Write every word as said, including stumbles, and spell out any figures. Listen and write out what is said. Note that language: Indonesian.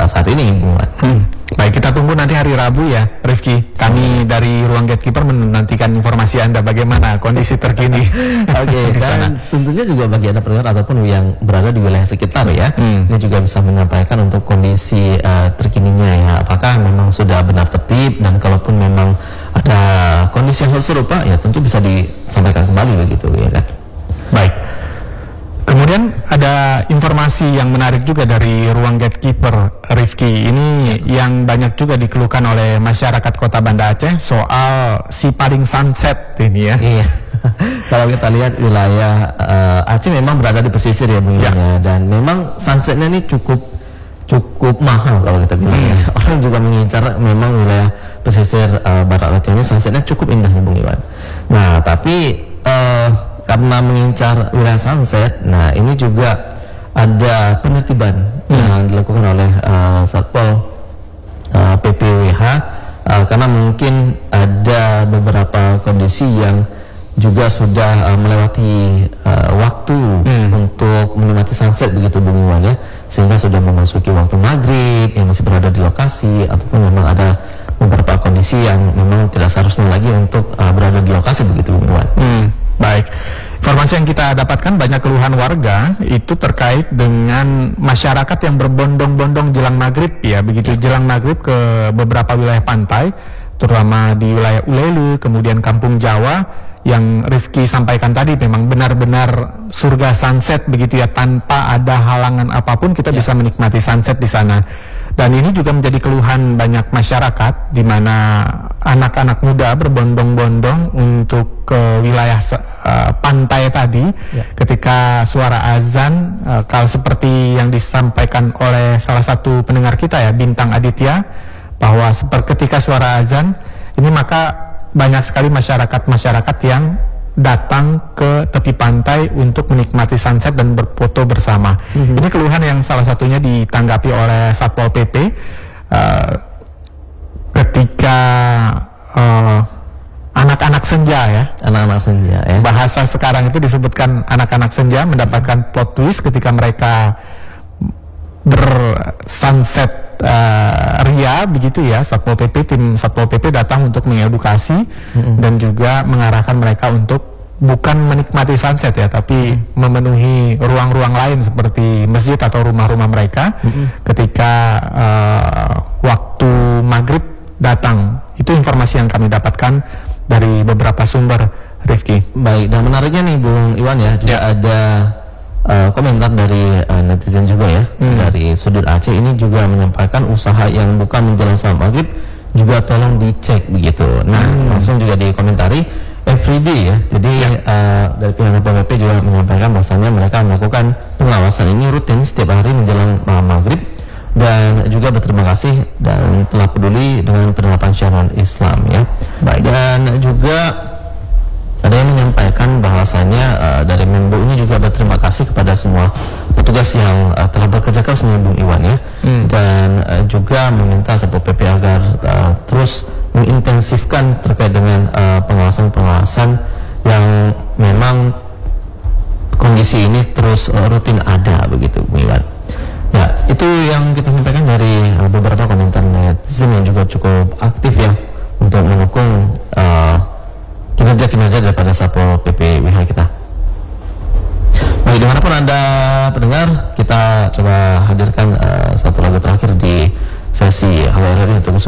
uh, saat ini, Bung Iwan. Hmm. Baik, kita tunggu nanti hari Rabu ya, Rifki. Kami dari Ruang Gatekeeper menantikan informasi Anda bagaimana kondisi terkini. Oke, okay, di sana. Dan tentunya juga bagi Anda pendengar ataupun yang berada di wilayah sekitar ya, hmm. ini juga bisa menyampaikan untuk kondisi uh, terkininya ya. Apakah memang sudah benar tertib, dan kalaupun memang ada kondisi yang serupa ya tentu bisa disampaikan kembali begitu ya kan. Baik. Kemudian ada informasi yang menarik juga dari Ruang Gatekeeper, Rifki. Ini ya. yang banyak juga dikeluhkan oleh masyarakat Kota Banda Aceh soal Sipaling Sunset ini ya. Iya. Kalau kita lihat wilayah uh, Aceh memang berada di pesisir ya, Bung ya. Dan memang sunsetnya ini cukup cukup mahal kalau kita bilang hmm. ya. Orang juga mengincar memang wilayah pesisir uh, Barat Aceh ini sunsetnya cukup indah ya, Bung Iwan. Nah, tapi uh, karena mengincar wilayah sunset, nah ini juga ada penertiban hmm. yang dilakukan oleh uh, Satpol uh, P P W H uh, karena mungkin ada beberapa kondisi yang juga sudah uh, melewati uh, waktu hmm. untuk menikmati sunset begitu, Bung Iwan ya, sehingga sudah memasuki waktu maghrib yang masih berada di lokasi, ataupun memang ada beberapa kondisi yang memang tidak seharusnya lagi untuk uh, berada di lokasi begitu, Bung Iwan. Hmm. Baik, informasi yang kita dapatkan banyak keluhan warga itu terkait dengan masyarakat yang berbondong-bondong jelang maghrib ya, begitu ya. Jelang maghrib ke beberapa wilayah pantai, terutama di wilayah Ulelu, kemudian Kampung Jawa, yang Rifki sampaikan tadi memang benar-benar surga sunset begitu ya, tanpa ada halangan apapun kita ya. bisa menikmati sunset di sana. Dan ini juga menjadi keluhan banyak masyarakat, di mana anak-anak muda berbondong-bondong untuk ke wilayah uh, pantai tadi, ya. ketika suara azan, uh, kalau seperti yang disampaikan oleh salah satu pendengar kita ya, Bintang Aditya, bahwa seperti ketika suara azan ini maka banyak sekali masyarakat-masyarakat yang datang ke tepi pantai untuk menikmati sunset dan berfoto bersama. Mm-hmm. Ini keluhan yang salah satunya ditanggapi oleh Satpol P P uh, ketika uh, anak-anak senja ya. Anak-anak senja ya. Bahasa sekarang itu disebutkan anak-anak senja mendapatkan plot twist ketika mereka bersunset Uh, ria begitu ya. Satpol P P, tim Satpol P P datang untuk mengedukasi mm-hmm. dan juga mengarahkan mereka untuk bukan menikmati sunset ya, tapi mm-hmm. memenuhi ruang-ruang lain seperti masjid atau rumah-rumah mereka mm-hmm. ketika uh, waktu maghrib datang. Itu informasi yang kami dapatkan dari beberapa sumber, Rifki. Baik, dan menariknya nih Bung Iwan ya, juga ya. ada Uh, komentar dari uh, netizen juga ya, hmm. dari sudut Aceh ini juga menyampaikan usaha yang buka menjelang salat maghrib juga tolong dicek begitu. Nah hmm. langsung juga dikomentari everyday ya. Jadi ya. uh, dari pihak Satpol P P juga menyampaikan bahwasanya mereka melakukan pengawasan ini rutin setiap hari menjelang uh, maghrib, dan juga berterima kasih dan telah peduli dengan penerapan syariat Islam ya. Baik. Dan juga ada yang menyampaikan bahwasanya uh, dari Menbo ini juga berterima kasih kepada semua petugas yang uh, telah bekerja keras nih, Bung Iwan ya, hmm. dan uh, juga meminta Satpol P P agar uh, terus mengintensifkan terkait dengan uh, pengawasan-pengawasan yang memang kondisi ini terus uh, rutin ada begitu, Bung Iwan. Ya, itu yang kita sampaikan dari uh, beberapa komentar netizen yang juga cukup aktif ya untuk mendukung uh, kinerja-kinerja daripada Satpol P P W H kita. Baik, dimanapun Anda pendengar, kita coba hadirkan uh, satu lagu terakhir di sesi Halo R R I untuk